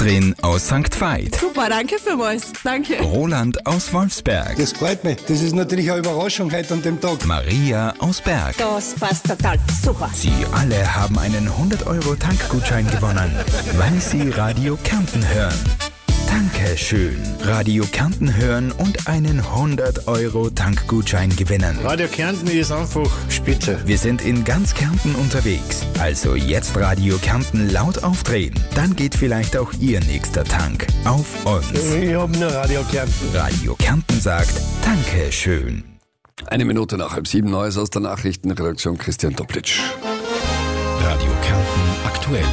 Katrin aus St. Veit. Super, danke vielmals. Danke. Roland aus Wolfsberg. Das freut mich. Das ist natürlich eine Überraschung heute an dem Tag. Maria aus Berg. Das passt total super. Sie alle haben einen 100-Euro-Tankgutschein gewonnen, weil sie Radio Kärnten hören. Dankeschön. Radio Kärnten hören und einen 100-Euro-Tankgutschein gewinnen. Radio Kärnten ist einfach spitze. Wir sind in ganz Kärnten unterwegs. Also jetzt Radio Kärnten laut aufdrehen. Dann geht vielleicht auch Ihr nächster Tank auf uns. Ich hab nur Radio Kärnten. Radio Kärnten sagt Dankeschön. 1 Minute nach 6:30, Neues aus der Nachrichtenredaktion, Christian Toplitsch. Radio Kärnten aktuell.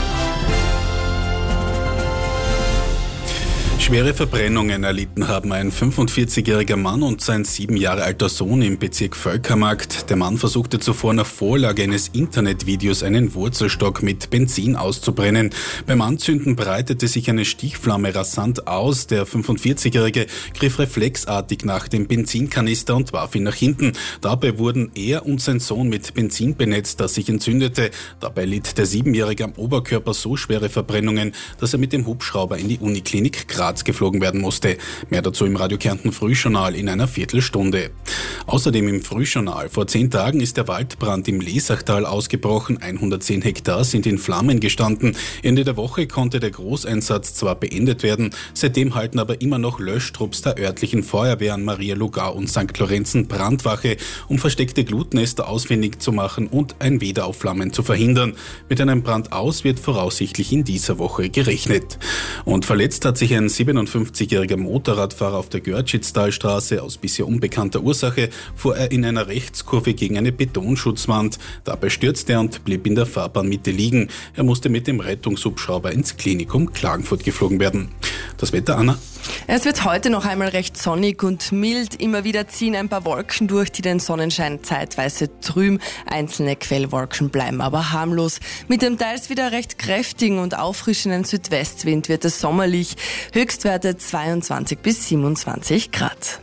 Schwere Verbrennungen erlitten haben ein 45-jähriger Mann und sein 7 Jahre alter Sohn im Bezirk Völkermarkt. Der Mann versuchte zuvor nach Vorlage eines Internetvideos einen Wurzelstock mit Benzin auszubrennen. Beim Anzünden breitete sich eine Stichflamme rasant aus. Der 45-jährige griff reflexartig nach dem Benzinkanister und warf ihn nach hinten. Dabei wurden er und sein Sohn mit Benzin benetzt, das sich entzündete. Dabei litt der 7-Jährige am Oberkörper so schwere Verbrennungen, dass er mit dem Hubschrauber in die Uniklinik Graz geflogen werden musste. Mehr dazu im Radio Kärnten Frühjournal in einer Viertelstunde. Außerdem im Frühjournal. Vor 10 Tagen ist der Waldbrand im Lesachtal ausgebrochen. 110 Hektar sind in Flammen gestanden. Ende der Woche konnte der Großeinsatz zwar beendet werden, seitdem halten aber immer noch Löschtrupps der örtlichen Feuerwehren Maria Lugau und St. Lorenzen Brandwache, um versteckte Glutnester ausfindig zu machen und ein Wiederaufflammen zu verhindern. Mit einem Brandaus wird voraussichtlich in dieser Woche gerechnet. Und verletzt hat sich ein 57-jähriger Motorradfahrer auf der Görtschitztalstraße. Aus bisher unbekannter Ursache fuhr er in einer Rechtskurve gegen eine Betonschutzwand. Dabei stürzte er und blieb in der Fahrbahnmitte liegen. Er musste mit dem Rettungshubschrauber ins Klinikum Klagenfurt geflogen werden. Das Wetter, Anna? Es wird heute noch einmal recht sonnig und mild. Immer wieder ziehen ein paar Wolken durch, die den Sonnenschein zeitweise trüben. Einzelne Quellwolken bleiben aber harmlos. Mit dem teils wieder recht kräftigen und auffrischenden Südwestwind wird es sommerlich. Höchstwerte 22 bis 27 Grad.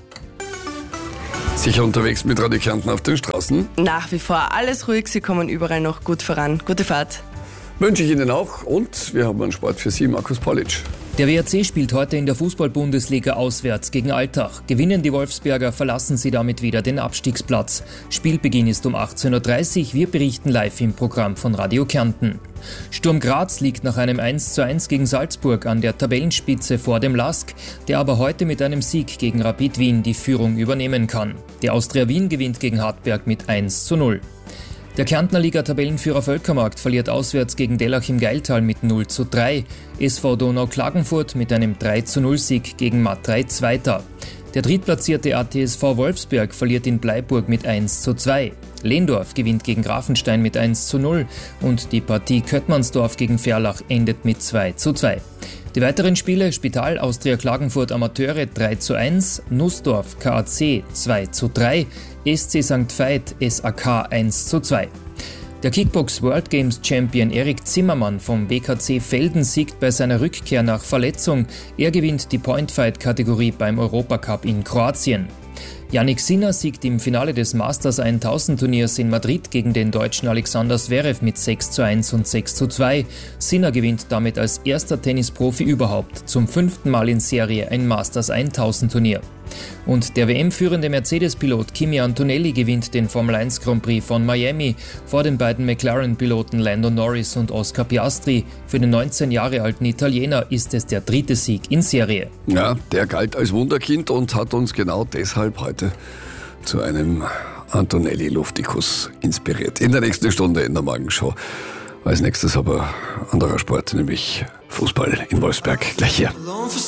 Sicher unterwegs mit Radio Kärnten auf den Straßen? Nach wie vor alles ruhig, Sie kommen überall noch gut voran. Gute Fahrt. Wünsche ich Ihnen auch und wir haben einen Sport für Sie, Markus Paulic. Der WRC spielt heute in der Fußball-Bundesliga auswärts gegen Altach. Gewinnen die Wolfsberger, verlassen sie damit wieder den Abstiegsplatz. Spielbeginn ist um 18:30 Uhr. Wir berichten live im Programm von Radio Kärnten. Sturm Graz liegt nach einem 1:1 gegen Salzburg an der Tabellenspitze vor dem LASK, der aber heute mit einem Sieg gegen Rapid Wien die Führung übernehmen kann. Der Austria Wien gewinnt gegen Hartberg mit 1:0. Der Kärntner Liga-Tabellenführer Völkermarkt verliert auswärts gegen Dellach im Geiltal mit 0:3. SV Donau Klagenfurt mit einem 3:0-Sieg gegen Matrei Zweiter. Der drittplatzierte ATSV Wolfsberg verliert in Bleiburg mit 1:2. Lehndorf gewinnt gegen Grafenstein mit 1:0 und die Partie Köttmannsdorf gegen Verlach endet mit 2:2. Die weiteren Spiele: Spital Austria Klagenfurt Amateure 3:1, Nussdorf KAC 2:3, SC St. Veit SAK 1:2. Der Kickbox World Games Champion Erik Zimmermann vom WKC Velden siegt bei seiner Rückkehr nach Verletzung. Er gewinnt die Point-Fight-Kategorie beim Europacup in Kroatien. Jannik Sinner siegt im Finale des Masters 1000 Turniers in Madrid gegen den deutschen Alexander Zverev mit 6:1 und 6:2. Sinner gewinnt damit als erster Tennisprofi überhaupt zum 5. Mal in Serie ein Masters 1000 Turnier. Und der WM-führende Mercedes-Pilot Kimi Antonelli gewinnt den Formel 1 Grand Prix von Miami vor den beiden McLaren-Piloten Lando Norris und Oscar Piastri. Für den 19 Jahre alten Italiener ist es der 3. Sieg in Serie. Ja, der galt als Wunderkind und hat uns genau deshalb heute zu einem Antonelli-Luftikus inspiriert. In der nächsten Stunde in der Morgenshow. Als nächstes aber anderer Sport, nämlich Fußball in Wolfsberg. Gleich hier.